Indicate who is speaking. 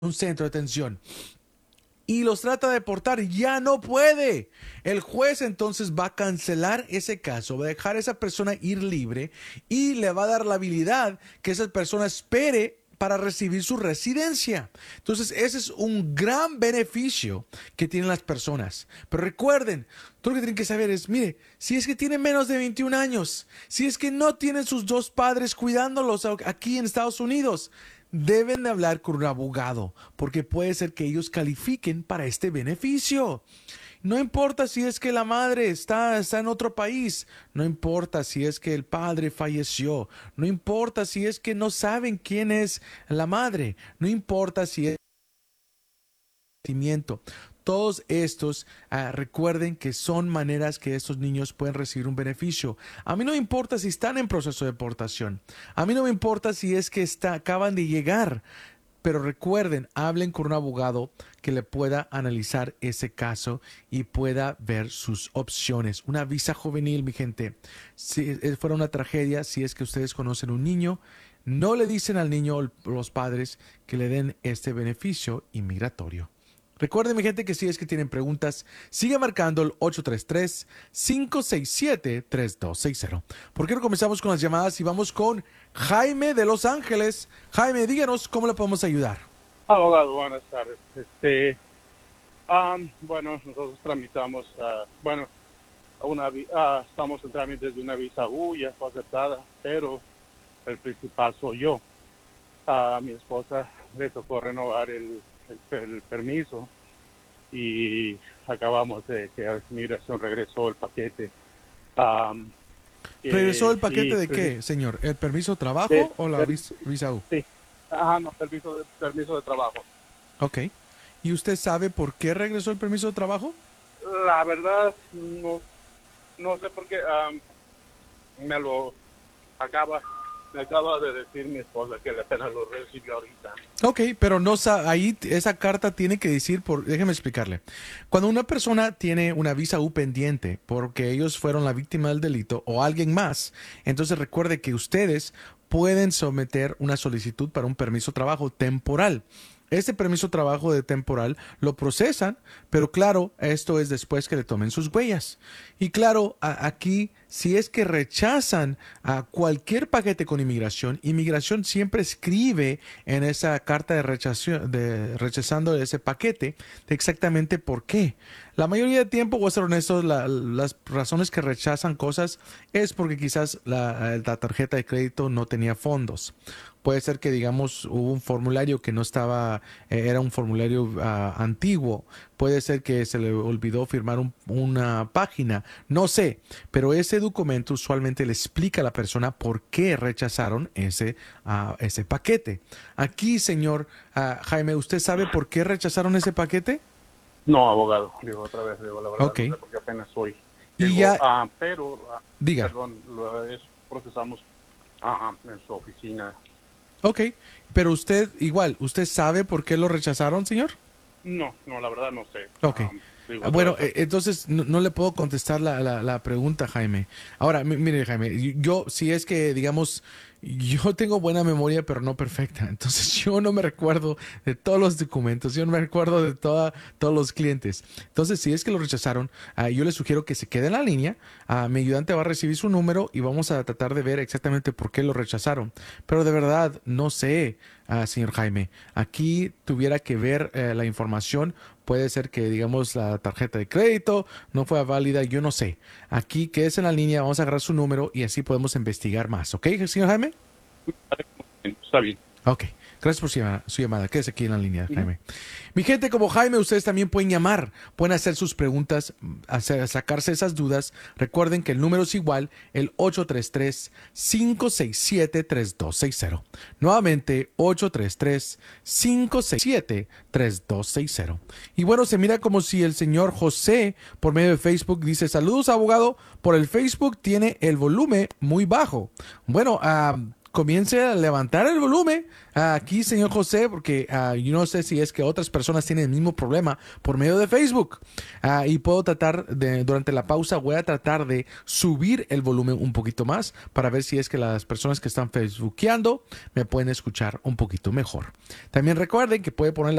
Speaker 1: un centro de detención y los trata de deportar, ya no puede. El juez entonces va a cancelar ese caso, va a dejar a esa persona ir libre y le va a dar la habilidad que esa persona espere para recibir su residencia. Entonces, ese es un gran beneficio que tienen las personas. Pero recuerden, todo lo que tienen que saber es, mire, si es que tienen menos de 21 años, si es que no tienen sus dos padres cuidándolos aquí en Estados Unidos, deben de hablar con un abogado, porque puede ser que ellos califiquen para este beneficio. No importa si es que la madre está en otro país, no importa si es que el padre falleció, no importa si es que no saben quién es la madre, no importa si es sentimiento. Todos estos, recuerden que son maneras que estos niños pueden recibir un beneficio. A mí no me importa si están en proceso de deportación. A mí no me importa si es que acaban de llegar. Pero recuerden, hablen con un abogado que le pueda analizar ese caso y pueda ver sus opciones. Una visa juvenil, mi gente, si fuera una tragedia, si es que ustedes conocen un niño, no le dicen al niño, los padres, que le den este beneficio inmigratorio. Recuerden, mi gente, que si es que tienen preguntas, sigue marcando el 833-567-3260. ¿Por qué no comenzamos con las llamadas y vamos con Jaime de Los Ángeles? Jaime, díganos cómo le podemos ayudar.
Speaker 2: Abogado, buenas tardes. Bueno, nosotros tramitamos, estamos en trámites de una visa U, ya fue aceptada, pero el principal soy yo. A mi esposa le tocó renovar el permiso y acabamos de que Migración regresó el paquete.
Speaker 1: ¿Regresó el paquete
Speaker 2: Y
Speaker 1: de qué, señor? ¿El permiso de
Speaker 2: de-
Speaker 1: trabajo o la
Speaker 2: de-
Speaker 1: visa U?
Speaker 2: sí, no, permiso de trabajo.
Speaker 1: Ok. ¿Y usted sabe por qué regresó el permiso de trabajo?
Speaker 2: La verdad, no sé por qué. Me lo acaba me acaba de decir mi esposa que apenas lo recibió ahorita.
Speaker 1: Ok, pero no ahí esa carta tiene que decir, déjeme explicarle. Cuando una persona tiene una visa U pendiente porque ellos fueron la víctima del delito o alguien más, entonces recuerde que ustedes pueden someter una solicitud para un permiso de trabajo temporal. Este permiso de trabajo de temporal lo procesan, pero claro, esto es después que le tomen sus huellas. Y claro, aquí, si es que rechazan a cualquier paquete con inmigración, inmigración siempre escribe en esa carta de rechazando ese paquete de exactamente por qué. La mayoría del tiempo, voy a ser honesto, las razones que rechazan cosas es porque quizás la tarjeta de crédito no tenía fondos. Puede ser que, digamos, hubo un formulario que no estaba, era un formulario antiguo. Puede ser que se le olvidó firmar una página. No sé, pero ese documento usualmente le explica a la persona por qué rechazaron ese paquete. Aquí, señor Jaime, ¿usted sabe por qué rechazaron ese paquete?
Speaker 2: No, abogado, digo otra vez, digo la verdad,
Speaker 1: Ok.
Speaker 2: no sé porque apenas hoy.
Speaker 1: Y
Speaker 2: Digo,
Speaker 1: ya, diga.
Speaker 2: perdón, procesamos en su oficina.
Speaker 1: Ok, pero usted sabe por qué lo rechazaron, señor?
Speaker 2: No, la verdad no sé.
Speaker 1: Ok.
Speaker 2: Digo otra
Speaker 1: Bueno,
Speaker 2: vez.
Speaker 1: entonces no le puedo contestar la pregunta, Jaime. Ahora, mire, Jaime, yo, si es que, digamos, yo tengo buena memoria, pero no perfecta. Entonces, yo no me recuerdo de todos los documentos, yo no me recuerdo de todos los clientes. Entonces, si es que lo rechazaron, yo le sugiero que se quede en la línea. Mi ayudante va a recibir su número y vamos a tratar de ver exactamente por qué lo rechazaron. Pero de verdad, no sé, señor Jaime. Aquí tuviera que ver la información. Puede ser que, digamos, la tarjeta de crédito no fue válida, yo no sé. Aquí, quédese en la línea, vamos a agarrar su número y así podemos investigar más. ¿Ok, señor Jaime?
Speaker 2: Está bien.
Speaker 1: Ok, gracias por su llamada. Quédese aquí en la línea,
Speaker 2: Ujú.
Speaker 1: Jaime. Mi gente, como Jaime, ustedes también pueden llamar, pueden hacer sus preguntas, sacarse esas dudas. Recuerden que el número es igual, el 833-567-3260. Nuevamente, 833-567-3260. Y bueno, se mira como si el señor José, por medio de Facebook, dice: saludos, abogado, por el Facebook tiene el volumen muy bajo. Bueno, comience a levantar el volumen aquí, señor José, porque yo no sé si es que otras personas tienen el mismo problema por medio de Facebook. Y puedo durante la pausa, voy a tratar de subir el volumen un poquito más para ver si es que las personas que están facebookeando me pueden escuchar un poquito mejor. También recuerden que puede poner